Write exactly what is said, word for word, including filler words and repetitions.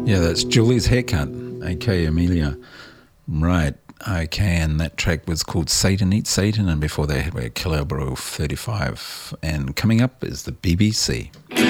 Yeah, that's Julie's Haircut, aka Amelia. Right, okay, and that track was called Satan Eats Satan, and before that we had Killer Bro thirty-five. And coming up is the B B C.